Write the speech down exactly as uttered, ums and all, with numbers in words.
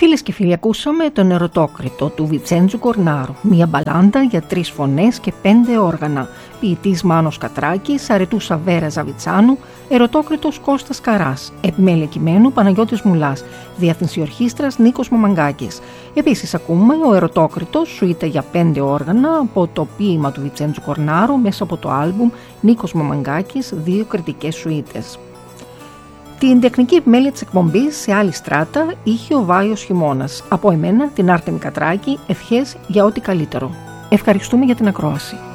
Φίλες και φίλοι, ακούσαμε τον Ερωτόκριτο του Βιτσέντζου Κορνάρου, μια μπαλάντα για τρεις φωνές και πέντε όργανα. Ποιητής Μάνος Κατράκης, αρετούσα Βέρα Ζαβιτσάνου, Ερωτόκριτος Κώστας Καράς, επιμέλεια κειμένου Παναγιώτης Μουλάς, διεύθυνση ορχήστρας Νίκος Μαμαγκάκης. Επίσης ακούμε ο Ερωτόκριτος, σουίτα για πέντε όργανα, από το ποίημα του Βιτσέντζου Κορνάρου μέσα από το άλμπουμ Νίκος Μαμαγκάκης, δύο κριτικές σουίτες. Την τεχνική επιμέλεια της εκπομπής σε άλλη στράτα είχε ο Βάιος Χειμώνας. Από εμένα, την Άρτεμη Κατράκη, ευχές για ό,τι καλύτερο. Ευχαριστούμε για την ακρόαση.